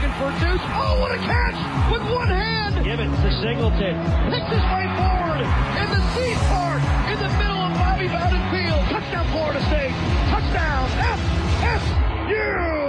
looking for Deuce. Oh, what a catch with one hand. Gibbons to Singleton. Picks his way forward in the seat part in the middle of Bobby Bowden Field. Touchdown, Florida State. Touchdown, FSU.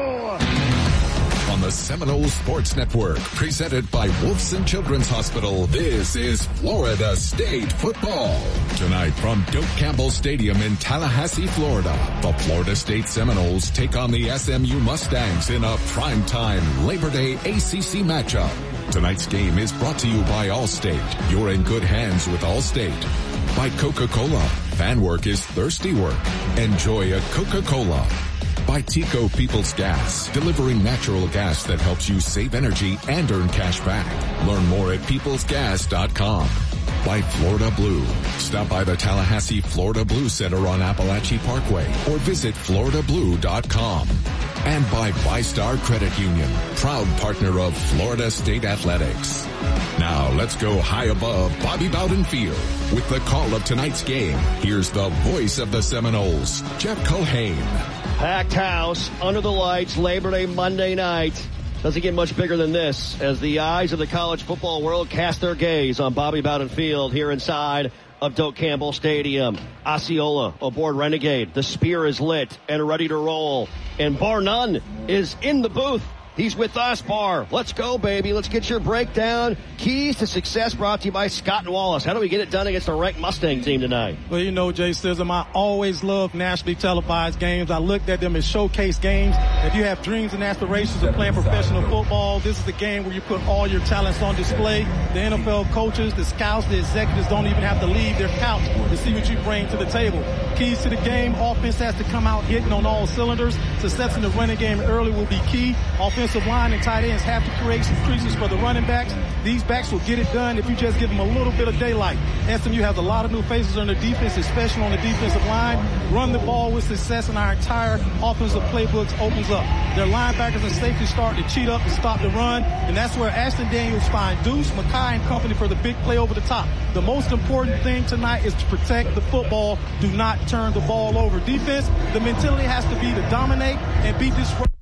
On the Seminole Sports Network, presented by Wolfson Children's Hospital, this is Florida State football. Tonight from Doak Campbell Stadium in Tallahassee, Florida, the Florida State Seminoles take on the SMU Mustangs in a primetime Labor Day ACC matchup. Tonight's game is brought to you by Allstate. You're in good hands with Allstate. By Coca-Cola. Fan work is thirsty work. Enjoy a Coca-Cola. By Tico People's Gas, delivering natural gas that helps you save energy and earn cash back. Learn more at peoplesgas.com. By Florida Blue. Stop by the Tallahassee Florida Blue Center on Appalachian Parkway or visit floridablue.com. And by VyStar Credit Union, proud partner of Florida State Athletics. Now let's go high above Bobby Bowden Field. With the call of tonight's game, here's the voice of the Seminoles, Jeff Culhane. Packed house, under the lights, Labor Day Monday night. Doesn't get much bigger than this as the eyes of the college football world cast their gaze on Bobby Bowden Field here inside of Doak Campbell Stadium. Osceola aboard Renegade. The spear is lit and ready to roll. And bar none is in the booth. He's with us, Bar. Let's go, baby. Let's get your breakdown. Keys to success brought to you by Scott and Wallace. How do we get it done against a ranked Mustang team tonight? Well, you know, Jay Sism, I always love nationally televised games. I looked at them as showcase games. If you have dreams and aspirations of playing professional football, this is the game where you put all your talents on display. The NFL coaches, the scouts, the executives don't even have to leave their couch to see what you bring to the table. Keys to the game, offense has to come out hitting on all cylinders. Success in the running game early will be key. Offensive line and tight ends have to create some creases for the running backs. These backs will get it done if you just give them a little bit of daylight. SMU has a lot of new faces on the defense, especially on the defensive line. Run the ball with success and our entire offensive playbooks opens up. Their linebackers and safeties start to cheat up and stop the run, and that's where Ashton Daniels find Deuce, Mackay, and company for the big play over the top. The most important thing tonight is to protect the football. Do not turn the ball over. Defense, the mentality has to be to dominate and be disruptive.